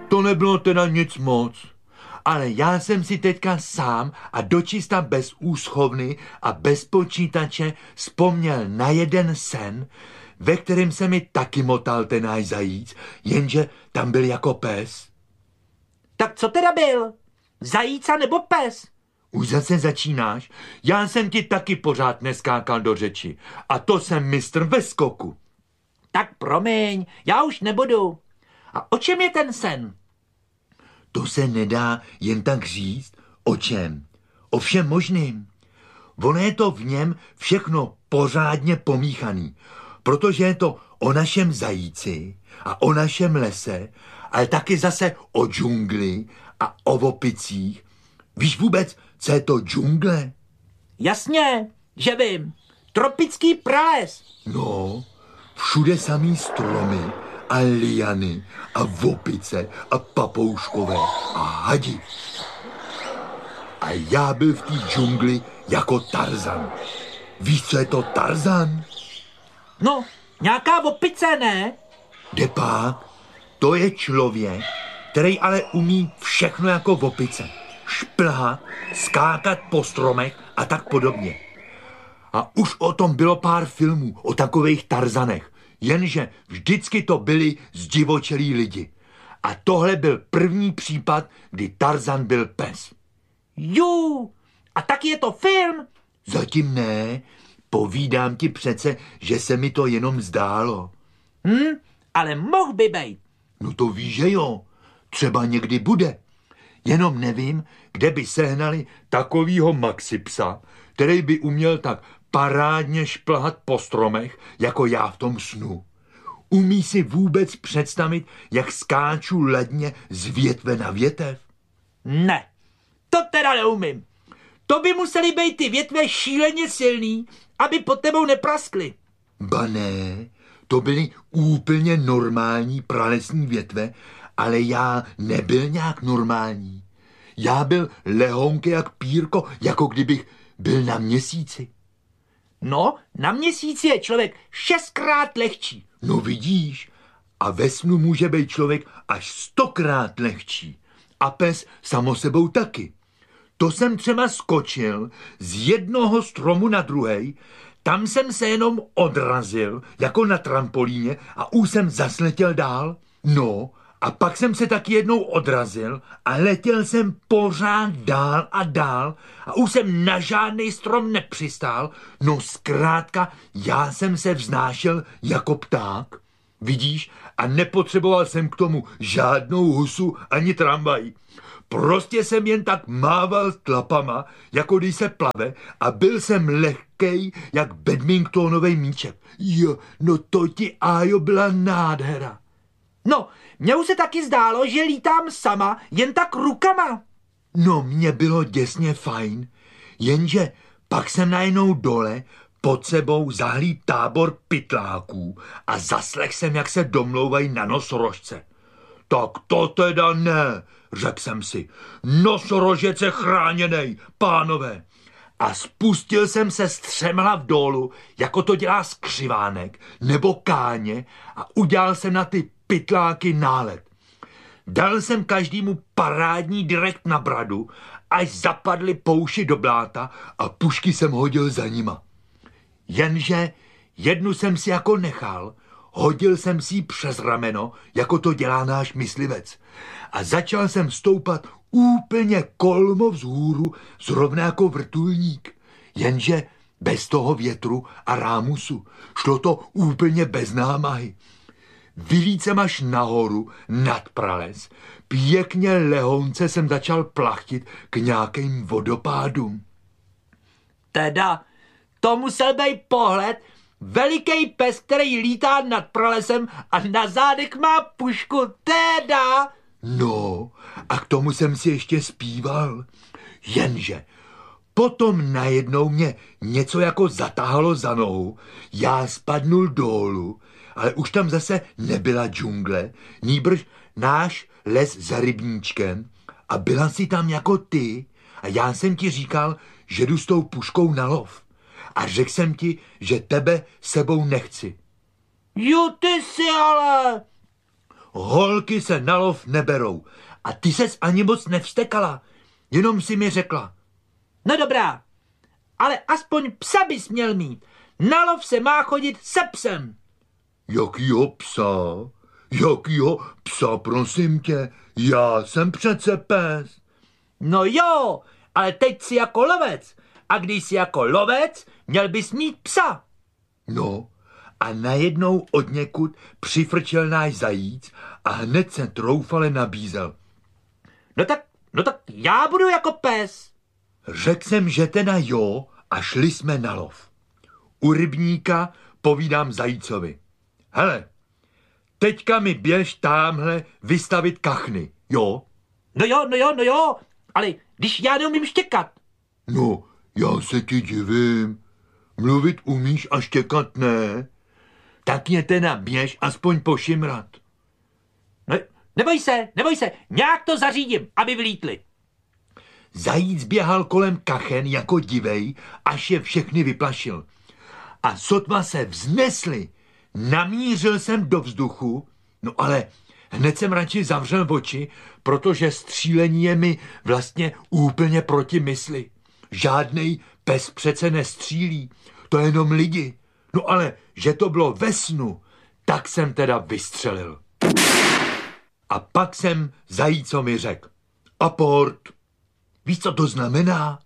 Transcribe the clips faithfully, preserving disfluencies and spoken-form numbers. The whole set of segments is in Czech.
To nebylo teda nic moc. Ale já jsem si teďka sám a dočista bez úschovny a bez počítače vzpomněl na jeden sen, ve kterém se mi taky motal ten náš zajíc, jenže tam byl jako pes. Tak co teda byl? Zajíca nebo pes? Už zase začínáš? Já jsem ti taky pořád neskákal do řeči. A to jsem mistr ve skoku. Tak promiň, já už nebudu. A o čem je ten sen? To se nedá jen tak říct. O čem? O všem možným. Ono je to v něm všechno pořádně pomíchaný, protože je to o našem zajíci a o našem lese, ale taky zase o džungli a o opicích. Víš vůbec, co je to džungle? Jasně, že vím. Tropický prales. No, všude samý stromy a liany a opice a papouškové a hadi. A já byl v té džungli jako Tarzan. Víš, co je to Tarzan? No, nějaká opice, ne? Depák, to je člověk, který ale umí všechno jako opice. Šplhat, skákat po stromech a tak podobně. A už o tom bylo pár filmů, o takových Tarzanech. Jenže vždycky to byli zdivočelí lidi. A tohle byl první případ, kdy Tarzan byl pes. Jú, a taky je to film? Zatím ne, povídám ti přece, že se mi to jenom zdálo. Hm, ale mohl by bejt. No to víš, že jo, třeba někdy bude. Jenom nevím, kde by sehnali takovýho maxipsa, který by uměl tak parádně šplhat po stromech, jako já v tom snu. Umí si vůbec představit, jak skáču ledně z větve na větev? Ne, to teda neumím. To by museli být ty větve šíleně silný, aby pod tebou nepraskly. Ba ne, to byly úplně normální pralesní větve, ale já nebyl nějak normální. Já byl lehonký jak pírko, jako kdybych byl na měsíci. No, na měsíci je člověk šestkrát lehčí. No vidíš, a ve snu může být člověk až stokrát lehčí. A pes samo sebou taky. To jsem třeba skočil z jednoho stromu na druhej, tam jsem se jenom odrazil, jako na trampolíně, a už jsem zasletěl dál. No, a pak jsem se taky jednou odrazil a letěl jsem pořád dál a dál a už jsem na žádný strom nepřistál. No zkrátka, já jsem se vznášel jako pták. Vidíš? A nepotřeboval jsem k tomu žádnou husu ani tramvaj. Prostě jsem jen tak mával tlapama, jako když se plave, a byl jsem lehkej jak badmintonovej míček. Jo, no to ti, Ájo, byla nádhera. No, mně už se taky zdálo, že lítám sama, jen tak rukama. No, mně bylo děsně fajn, jenže pak jsem najednou dole pod sebou zahlíd tábor pytláků a zaslech jsem, jak se domlouvají na nosorožce. Tak to teda ne, řekl jsem si. Nosorožec je chráněnej, pánové. A spustil jsem se střemhlav dolů, jako to dělá skřivánek nebo káně, a udělal jsem na ty pytláky nálet. Dal jsem každému parádní direkt na bradu, až zapadly pouši do bláta, a pušky jsem hodil za nima. Jenže jednu jsem si jako nechal, hodil jsem si ji přes rameno, jako to dělá náš myslivec, a začal jsem stoupat úplně kolmo vzhůru, zrovna jako vrtulník. Jenže bez toho větru a rámusu. Šlo to úplně bez námahy. Vylít jsem až nahoru, nad prales. Pěkně lehonce jsem začal plachtit k nějakým vodopádům. Teda, to musel být pohled, veliký pes, který lítá nad pralesem a na zádech má pušku, teda. No, a k tomu jsem si ještě zpíval. Jenže potom najednou mě něco jako zatáhlo za nohu, já spadnul dolů, ale už tam zase nebyla džungle, nýbrž náš les za rybníčkem, a byla si tam jako ty, a já jsem ti říkal, že jdu s tou puškou na lov. A řekl jsem ti, že tebe sebou nechci. Jo, ty si ale... holky se na lov neberou. A ty ses ani moc nevstekala, jenom si mi řekla. No dobrá, ale aspoň psa bys měl mít. Na lov se má chodit se psem. Jakýho psa? Jakýho psa, prosím tě? Já jsem přece pes. No jo, ale teď jsi jako lovec. A když jsi jako lovec, měl bys mít psa. No, a najednou odněkud přifrčel náš zajíc a hned se troufale nabízel. No tak, no tak já budu jako pes. Řekl jsem, že teda jo, a šli jsme na lov. U rybníka povídám zajícovi. Hele, teďka mi běž támhle vystavit kachny, jo? No jo, no jo, no jo, ale když já neumím štěkat. No, já se ti divím. Mluvit umíš a štěkat ne? Tak je teda běž aspoň pošimrat. No, neboj se, neboj se, nějak to zařídím, aby vlítli. Zajíc běhal kolem kachen jako divej, až je všechny vyplašil. A sotva se vznesli, namířil jsem do vzduchu, no ale hned jsem radši zavřel oči, protože střílení je mi vlastně úplně proti mysli. Žádnej pes přece nestřílí, to je jenom lidi. No ale, že to bylo ve snu, tak jsem teda vystřelil. A pak jsem zajícovi řekl. Aport. Víš, co to znamená?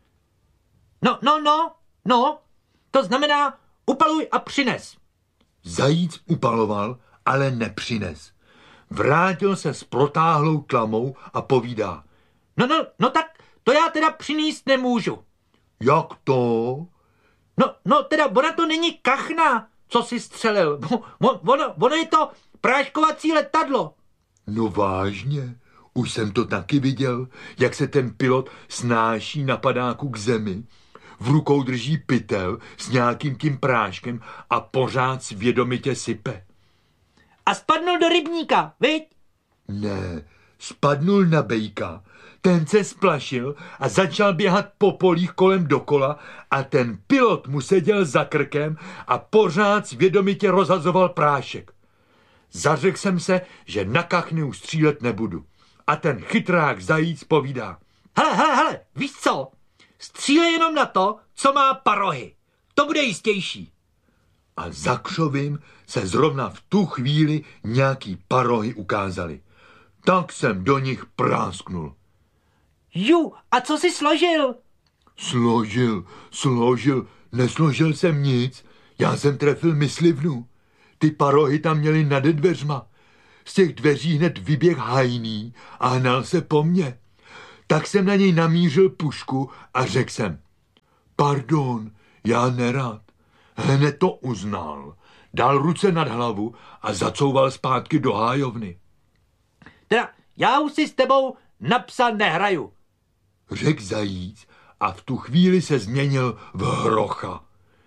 No, no, no, no, to znamená upaluj a přines. Zajíc upaloval, ale nepřines. Vrátil se s protáhlou tlamou a povídá. No, no, no tak to já teda přinést nemůžu. Jak to? No, no teda ona to není kachna, co si střelil. Ono, ono je to práškovací letadlo. No vážně, už jsem to taky viděl, jak se ten pilot snáší na padáku k zemi. V rukou drží pytel s nějakým tím práškem a pořád svědomitě sype. A spadnul do rybníka, viď? Ne, spadnul na bejka. Ten se splašil a začal běhat po polích kolem dokola a ten pilot mu seděl za krkem a pořád svědomitě rozhazoval prášek. Zařekl jsem se, že na kachny už střílet nebudu. A ten chytrák zajíc povídá. Hele, hele, hele, víš co? Střílej jenom na to, co má parohy. To bude jistější. A za křovím se zrovna v tu chvíli nějaký parohy ukázaly. Tak jsem do nich prásknul. Ju, a co jsi složil? Složil, složil, nesložil jsem nic. Já jsem trefil myslivnu. Ty parohy tam měly nade dveřma. Z těch dveří hned vyběh hajný a hnal se po mně. Tak jsem na něj namířil pušku a řekl jsem. Pardon, já nerad. Hned to uznal. Dal ruce nad hlavu a zacouval zpátky do hájovny. Teda já už si s tebou na psa nehraju. Řekl zajíc a v tu chvíli se změnil v hrocha.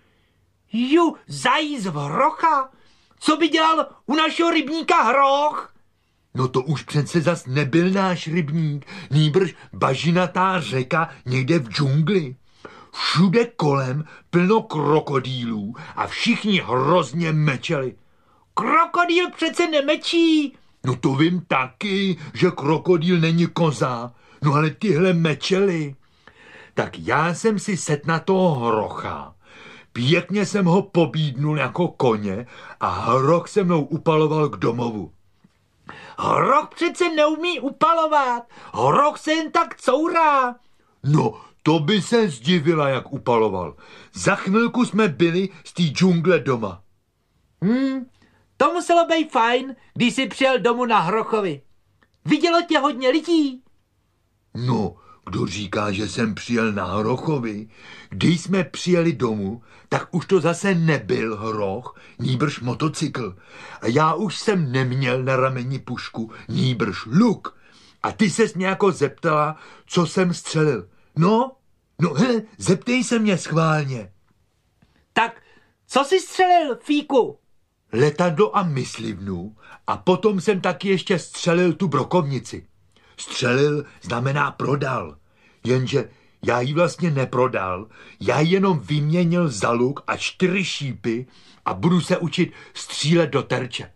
Ju, zajíc v hrocha? Co by dělal u našeho rybníka hroch? No to už přece zas nebyl náš rybník, nýbrž bažinatá řeka někde v džungli. Všude kolem plno krokodýlů a všichni hrozně mečeli. Krokodýl přece nemečí. No to vím taky, že krokodýl není koza, no ale tyhle mečeli. Tak já jsem si set na toho hrocha. Pěkně jsem ho pobídnul jako koně a hroch se mnou upaloval k domovu. Hroch přece neumí upalovat. Hroch se jen tak courá. No, to by se zdivila, jak upaloval. Za chvilku jsme byli z té džungle doma. Hmm, to muselo být fajn, když jsi přijel domů na Hrochovi. Vidělo tě hodně lidí? No, kdo říká, že jsem přijel na Hrochovi? Když jsme přijeli domů, tak už to zase nebyl hroch, nýbrž motocykl. A já už jsem neměl na rameni pušku, nýbrž luk. A ty ses mě jako zeptala, co jsem střelil. No, no hele, zeptej se mě schválně. Tak, co jsi střelil, Fíku? Letadlo a myslivnu a potom jsem taky ještě střelil tu brokovnici. Střelil znamená prodal, jenže já ji vlastně neprodal, já ji jenom vyměnil za luk a čtyři šípy a budu se učit střílet do terče.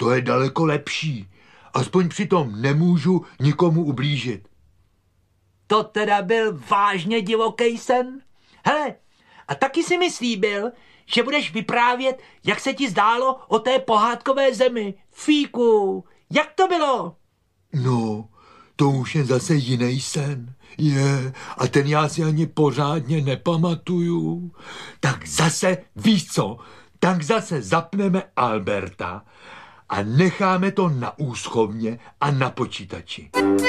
To je daleko lepší. Aspoň přitom nemůžu nikomu ublížit. To teda byl vážně divoký sen. Hele, a taky si mi slíbil, že budeš vyprávět, jak se ti zdálo o té pohádkové zemi. Fíku, jak to bylo? No, to už je zase jiný sen. Je, a ten já si ani pořádně nepamatuju. Tak zase, víš co, tak zase zapneme Alberta a necháme to na úschovně a na počítači.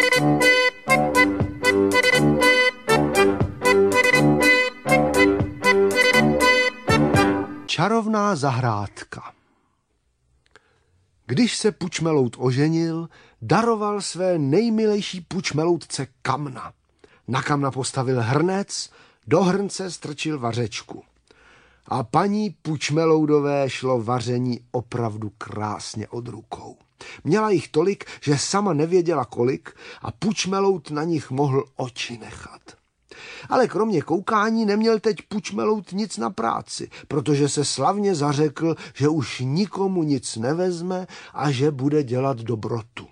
Čarovná zahrádka. Když se Pučmelout oženil, daroval své nejmilejší pučmeloutce kamna. Na kamna postavil hrnec, do hrnce strčil vařečku. A paní Pučmeloudové šlo vaření opravdu krásně od rukou. Měla jich tolik, že sama nevěděla kolik a Pučmelout na nich mohl oči nechat. Ale kromě koukání neměl teď Pučmelout nic na práci, protože se slavně zařekl, že už nikomu nic nevezme a že bude dělat dobrotu.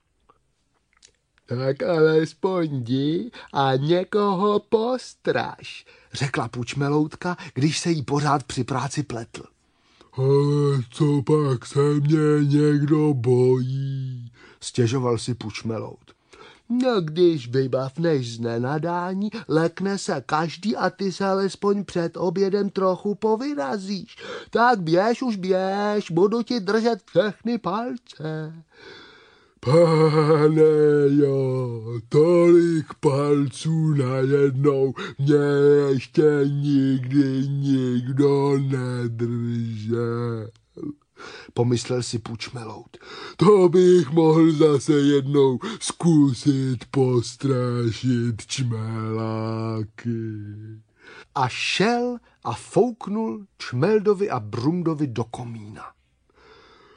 Tak alespoň jdi a někoho postraž, řekla Pučmeloutka, když se jí pořád při práci pletl. Ale co pak se mě někdo bojí, stěžoval si Pučmelout. No když vybavneš z nenadání, lekne se každý a ty se alespoň před obědem trochu povyrazíš. Tak běž už běž, budu ti držet všechny palce. Pane jo, tolik palců najednou mě ještě nikdy nikdo nedržel, pomyslel si Pučmelout. To bych mohl zase jednou zkusit postrašit čmeláky. A šel a fouknul Čmeldovi a Brumdovi do komína.